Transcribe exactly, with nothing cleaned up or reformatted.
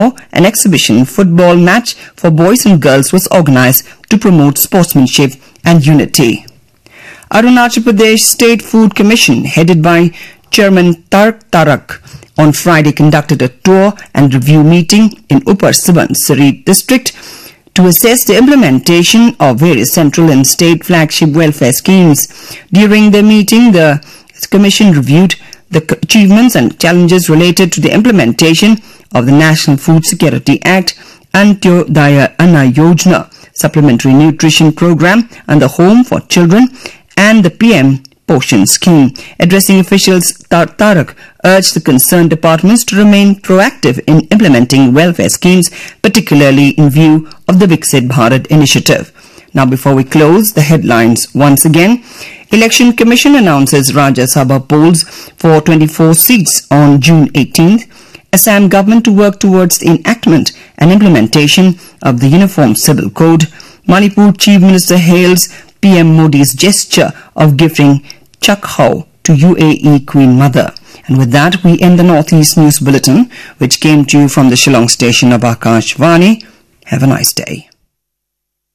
An exhibition football match for boys and girls was organized to promote sportsmanship and unity. Arunachal Pradesh State Food Commission, headed by Chairman Tarak Tarak, on Friday conducted a tour and review meeting in Upar Subansiri district to assess the implementation of various central and state flagship welfare schemes. During the meeting, the Commission reviewed the achievements and challenges related to the implementation of the National Food Security Act, Antyodaya Anna Yojana, Supplementary Nutrition Program, and the Home for Children, and the P M Poshan Scheme. Addressing officials, Tar Tarak urged the concerned departments to remain proactive in implementing welfare schemes, particularly in view of the Viksit Bharat initiative. Now, before we close, the headlines once again. Election Commission announces Rajya Sabha polls for twenty-four seats on June eighteenth. Assam government to work towards the enactment and implementation of the Uniform Civil Code. Manipur Chief Minister hails P M Modi's gesture of gifting Chakhau to U A E Queen Mother. And with that, we end the Northeast News Bulletin, which came to you from the Shillong station of Akashvani. Have a nice day.